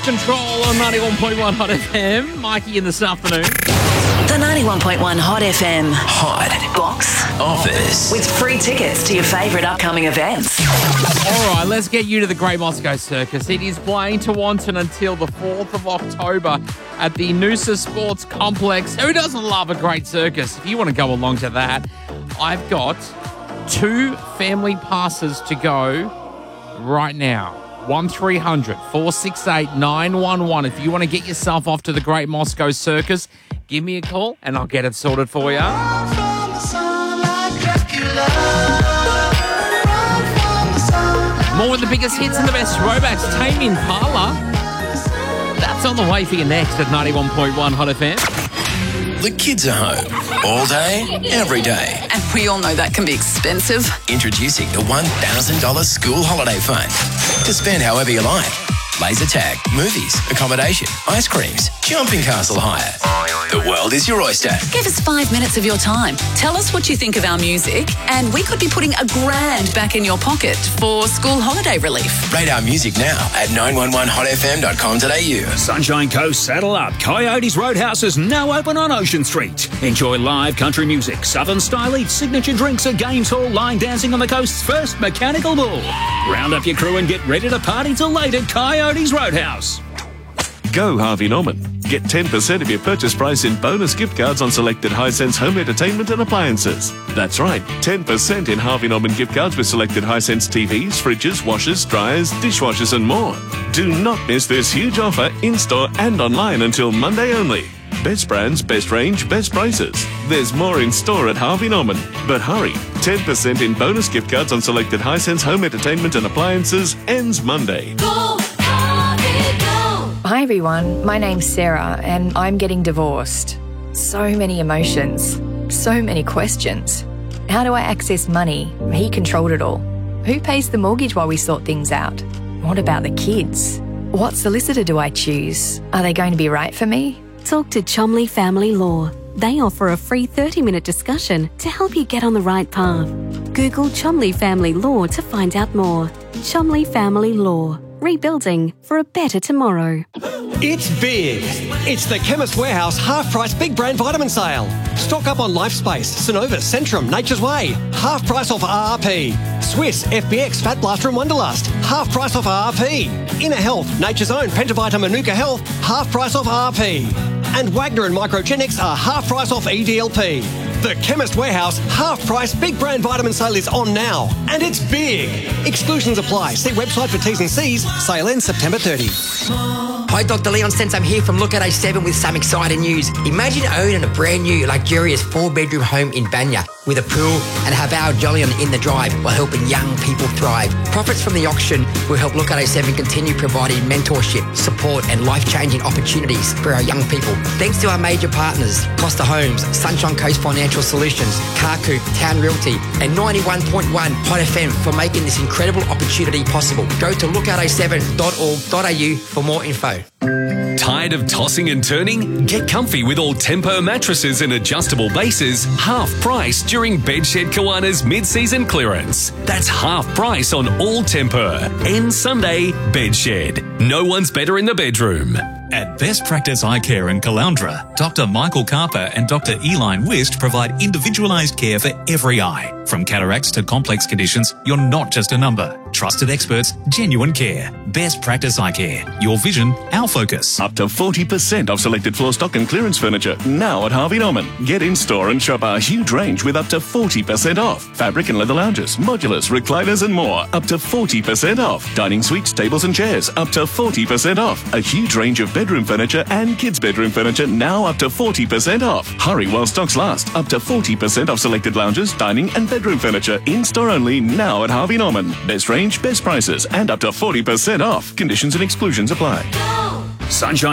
Control on 91.1 Hot FM. Mikey in this afternoon. The 91.1 Hot FM Hot Box Office. with free tickets to your favourite upcoming events. All right, let's get you to the Great Moscow Circus. It is playing to Wanton until the 4th of October at the Noosa Sports Complex. Who doesn't love a great circus? If you want to go along to that, I've got 2 family passes to go right now. 1300 468 911. If you want to get yourself off to the Great Moscow Circus, give me a call and I'll get it sorted for you. More of the biggest hits and the best throwbacks. Tame Impala. That's on the way for you next at 91.1 Hot FM. The kids are home all day, every day. And we all know that can be expensive. Introducing the $1,000 school holiday fund to spend however you like. Laser tag, movies, accommodation, ice creams, jumping castle hire. The world is your oyster. Give us 5 minutes of your time. Tell us what you think of our music, and we could be putting $1,000 back in your pocket for school holiday relief. Rate our music now at 911hotfm.com.au. Sunshine Coast, saddle up. Coyotes Roadhouse is now open on Ocean Street. Enjoy live country music, southern style eats, signature drinks, a games hall, line dancing on the coast's first mechanical bull. Round up your crew and get ready to party till late at Coyotes Roadhouse. Go Harvey Norman. Get 10% of your purchase price in bonus gift cards on selected Hisense home entertainment and appliances. That's right, 10% in Harvey Norman gift cards with selected Hisense TVs, fridges, washers, dryers, dishwashers and more. Do not miss this huge offer in-store and online until Monday only. Best brands, best range, best prices. There's more in store at Harvey Norman. But hurry, 10% in bonus gift cards on selected Hisense home entertainment and appliances ends Monday. Hi everyone, my name's Sarah and I'm getting divorced. So many emotions, so many questions. How do I access money? He controlled it all. Who pays the mortgage while we sort things out? What about the kids? What solicitor do I choose? Are they going to be right for me? Talk to Chomley Family Law. They offer a free 30-minute discussion to help you get on the right path. Google Chomley Family Law to find out more. Chomley Family Law. Rebuilding for a better tomorrow. It's big. It's the Chemist Warehouse half-price big brand vitamin sale. Stock up on LifeSpace, Synovus, Centrum, Nature's Way. Half price off RRP. Swiss, FBX, Fat Blaster and Wonderlust. Half price off RRP. Inner Health, Nature's Own, Pentavita, Manuka Health. Half price off RRP. And Wagner and Microgenics are half price off EDLP. The Chemist Warehouse half-price big brand vitamin sale is on now. And it's big. Exclusions apply. See website for T's and C's. Sale ends September 30. Hi, Dr. Leon Sense. I'm here from Look at A7 with some exciting news. Imagine owning a brand new, luxurious 4-bedroom home in Banya with a pool and have our Jolyon in the drive while helping young people thrive. Profits from the auction will help Look at A7 continue providing mentorship, support and life-changing opportunities for our young people. Thanks to our major partners, Costa Homes, Sunshine Coast Financial Solutions, Carcoop, Town Realty and 91.1 Hot FM for making this incredible opportunity possible. Go to lookata7.org.au for more info. Tired of tossing and turning? Get comfy with all Tempo mattresses and adjustable bases, half price during Bedshed Kiwana's mid-season clearance. That's half price on all Tempo. End Sunday, Bedshed. No one's better in the bedroom. At Best Practice Eye Care in Caloundra, Dr. Michael Carper and Dr. Eline Wist provide individualised care for every eye. From cataracts to complex conditions, you're not just a number. Trusted experts, genuine care. Best Practice Eye Care. Your vision, our focus. Up to 40% off selected floor stock and clearance furniture now at Harvey Norman. Get in store and shop our huge range with up to 40% off. Fabric and leather lounges, modulars, recliners and more. Up to 40% off. Dining suites, tables and chairs. Up to 40% off. A huge range of bedroom furniture and kids' bedroom furniture now up to 40% off. Hurry while stocks last. Up to 40% off selected lounges, dining and bedroom furniture in store only now at Harvey Norman. Best range, best prices and up to 40% off. Conditions and exclusions apply. Sunshine